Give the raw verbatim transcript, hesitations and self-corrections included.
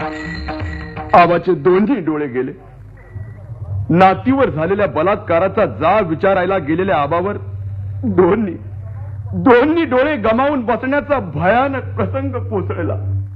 आबाचे दोन्ही डोळे गेले. नातीवर झालेल्या बलात्काराचा जाळ विचारायला गेलेल्या आबावर दोन्ही दोन्ही डोळे गमावून बसण्याचा भयानक प्रसंग कोसळला.